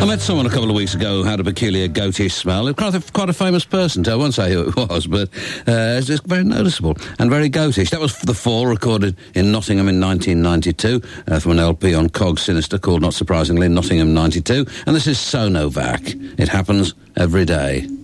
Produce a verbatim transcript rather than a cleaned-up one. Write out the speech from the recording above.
I met someone a couple of weeks ago who had a peculiar goatish smell. Quite a, quite a famous person, too. I won't say who it was, but uh, it's just very noticeable and very goatish. That was The Fall, recorded in Nottingham in nineteen ninety-two uh, from an L P on Cog Sinister called, not surprisingly, Nottingham ninety-two. And this is Sonovac. It happens every day.